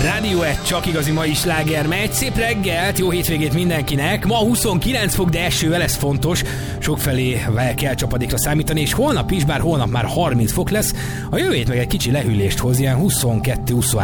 Rádió 1, csak igazi mai sláger megy. Szép reggelt, jó hétvégét mindenkinek. Ma 29 fok, de esővel, ez fontos. Sokfelé kell csapadékra számítani, és holnap is, bár holnap már 30 fok lesz. A jövő hét meg egy kicsi lehűlést hoz, ilyen 22-23